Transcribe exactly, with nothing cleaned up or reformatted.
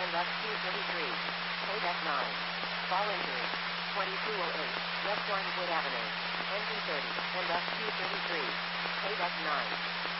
and left Q thirty-three. Payback nine. Fall injury. twenty-two oh eight. West Orangewood Avenue. Engine thirty, and left Q thirty-three. Payback nine.